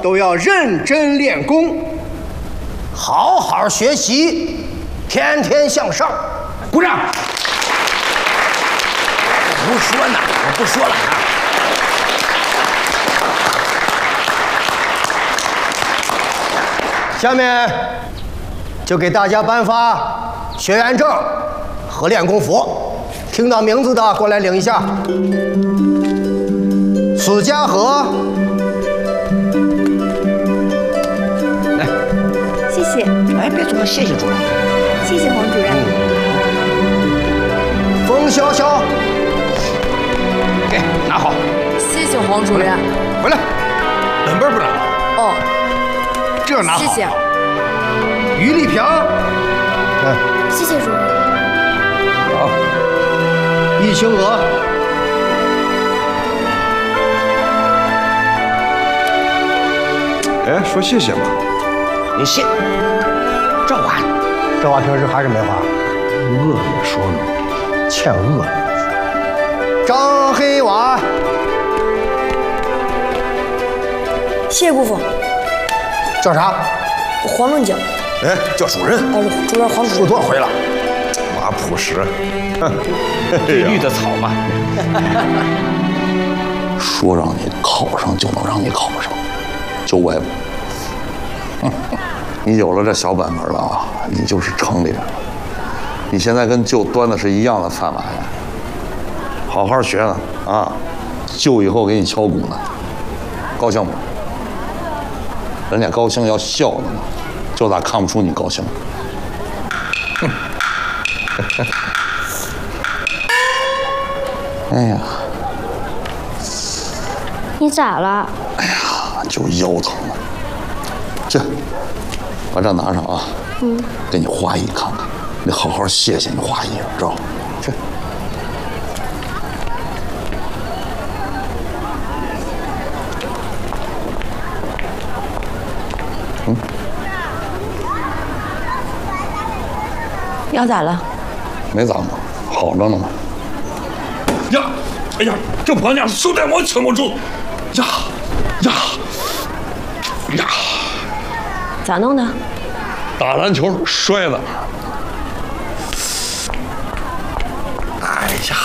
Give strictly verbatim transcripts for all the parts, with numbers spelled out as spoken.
都要认真练功， 好好学习，天天向上。 鼓掌！不说呢，我不说了啊。 下面就给大家颁发学员证和练功服，听到名字的过来领一下。史家和，来， 谢谢。 哎，别这么，谢谢主任。 谢谢黄主任。 嗯、冯潇潇， 给拿好。 谢谢黄主任。 回来，本本不拿。 哦， 这拿好。 谢谢。 于丽萍，嗯， 谢谢主任。 好，易清娥。 哎，说谢谢吧。 你谢。这娃， 这娃平时还是没花。 饿也说呢， 欠饿。张黑娃。 谢谢姑父。 叫啥？ 黄正景。 哎，叫主任。 哎，主任黄主任。 说多少回了？马朴实。 绿的草嘛。 说让你考上就能让你考上。就歪不，你有了这小本本了啊，你就是城里人了。你现在跟舅端的是一样的饭碗，好好学呢啊！舅以后给你敲鼓呢，高兴不？人家高兴要笑的嘛，舅咋看不出你高兴？哎呀， 你咋了？ 哎呀！就腰疼了，这把这拿上啊，嗯，给你华姨看看，你好好谢谢你华姨，知道吗？去。嗯， 腰咋了？ 没咋嘛，好着呢嘛。 呀，哎呀，这婆娘手带我撑不住，呀呀。呀！ 咋弄的？ 打篮球摔的。哎呀！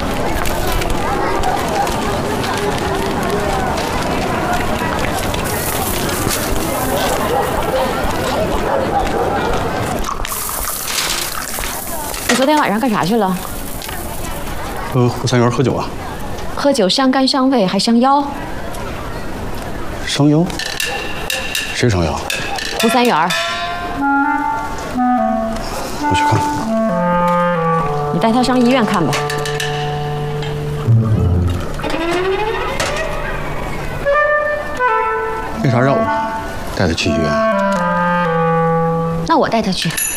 你昨天晚上干啥去了？ 和胡三元喝酒啊。 喝酒伤肝伤胃还伤腰。 伤腰？谁伤腰？ 胡三元。 我去看看。 你带他上医院看吧。 为啥让我带他去医院？ 那我带他去。